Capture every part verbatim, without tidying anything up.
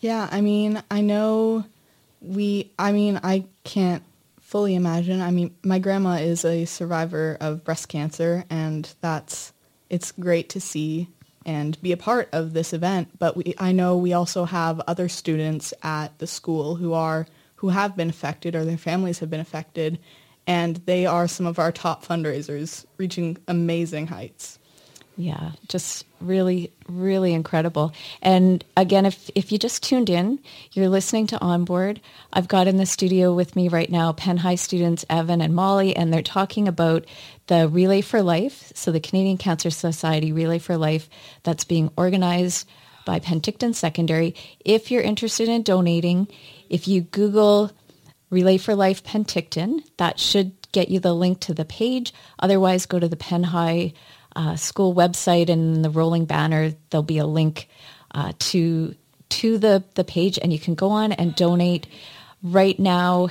Yeah, I mean, I know we, I mean, I can't fully imagine. I mean, my grandma is a survivor of breast cancer, and that's, it's great to see and be a part of this event. But we, I know we also have other students at the school who are, who have been affected or their families have been affected, and they are some of our top fundraisers, reaching amazing heights. Yeah, just really, really incredible. And again, if, if you just tuned in, you're listening to Onboard. I've got in the studio with me right now Penn High students Evan and Molly, and they're talking about the Relay for Life, so the Canadian Cancer Society Relay for Life that's being organized by Penticton Secondary. If you're interested in donating, if you Google Relay for Life Penticton, that should get you the link to the page. Otherwise, go to the Penn High Uh, school website, and in the rolling banner there'll be a link uh, to to the the page, and you can go on and donate right now.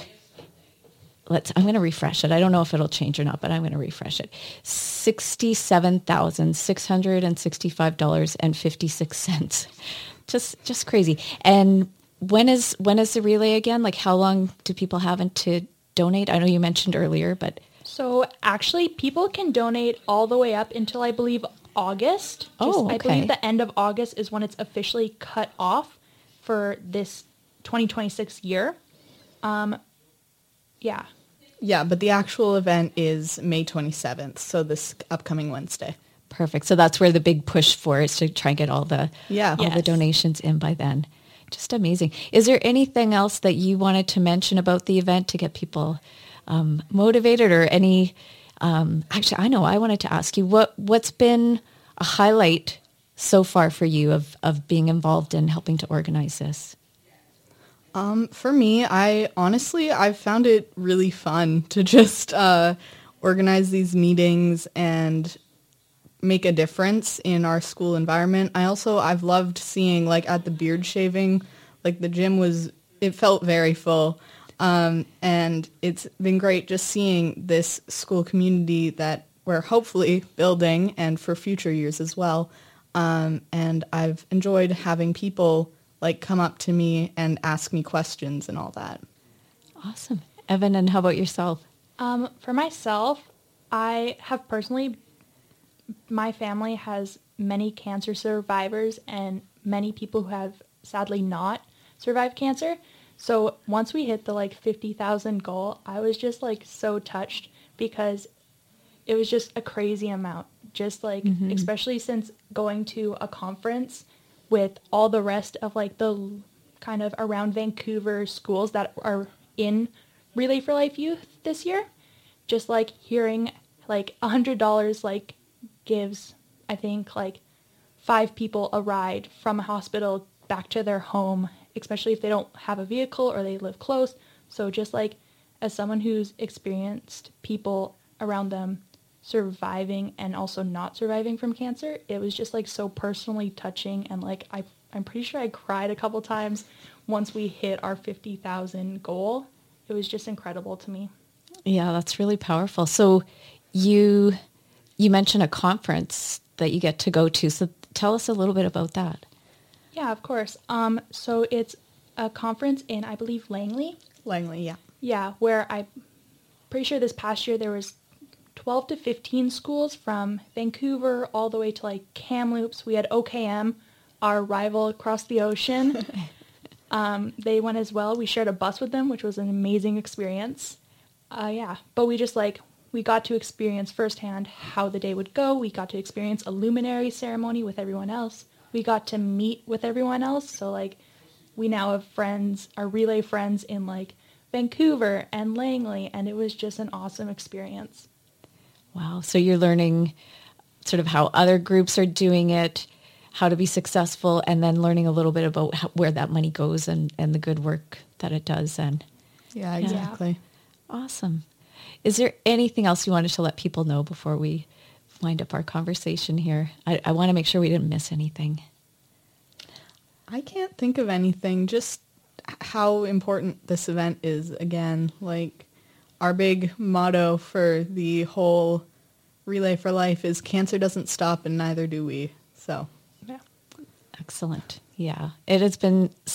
Let's I'm going to refresh it. I don't know if it'll change or not, but I'm going to refresh it. sixty-seven thousand six hundred sixty-five dollars and fifty-six cents. Just just crazy. And when is when is the relay again? Like, how long do people have to donate? I know you mentioned earlier, but So actually, people can donate all the way up until, I believe, August. Just, oh, okay. I believe the end of August is when it's officially cut off for this twenty twenty-six year. Um, yeah. Yeah, but the actual event is May twenty-seventh, so this upcoming Wednesday. Perfect. So that's where the big push for is to try and get all the yeah. all yes. the donations in by then. Just amazing. Is there anything else that you wanted to mention about the event to get people um, motivated, or any? Um, actually, I know I wanted to ask you what what's been a highlight so far for you of of being involved in helping to organize this. Um, for me, I honestly, I've found it really fun to just uh, organize these meetings and make a difference in our school environment. I also, I've loved seeing, like, at the beard shaving, like, the gym was, it felt very full. Um, and it's been great just seeing this school community that we're hopefully building, and for future years as well. Um, and I've enjoyed having people like come up to me and ask me questions and all that. Awesome. Evan, and how about yourself? Um, for myself, I have personally, my family has many cancer survivors and many people who have sadly not survived cancer. So once we hit the like fifty thousand goal, I was just like so touched, because it was just a crazy amount. Just like, mm-hmm. especially since going to a conference with all the rest of like the kind of around Vancouver schools that are in Relay for Life Youth this year, just like hearing like a hundred dollars like gives, I think, like five people a ride from a hospital back to their home, especially if they don't have a vehicle or they live close. So just like, as someone who's experienced people around them surviving and also not surviving from cancer, it was just like so personally touching, and like I I'm pretty sure I cried a couple times once we hit our fifty thousand goal. It was just incredible to me. Yeah, that's really powerful. So you you mentioned a conference that you get to go to. So tell us a little bit about that. Yeah, of course. Um so it's a conference in, I believe, Langley. Langley, yeah. Yeah, where I'm pretty sure this past year there was twelve to fifteen schools from Vancouver all the way to like Kamloops. We had O K M, our rival across the ocean. um, they went as well. We shared a bus with them, which was an amazing experience. Uh, yeah, but we just like, we got to experience firsthand how the day would go. We got to experience a luminary ceremony with everyone else. We got to meet with everyone else. So like, we now have friends, our relay friends in like Vancouver and Langley, and it was just an awesome experience. Wow. So you're learning sort of how other groups are doing it, how to be successful, and then learning a little bit about how, where that money goes and, and the good work that it does. And yeah, exactly. Yeah. Awesome. Is there anything else you wanted to let people know before we wind up our conversation here? I, I want to make sure we didn't miss anything. I can't think of anything. Just how important this event is. Again, like, our big motto for the whole Relay for Life is cancer doesn't stop and neither do we. So, yeah. Excellent. Yeah. It has been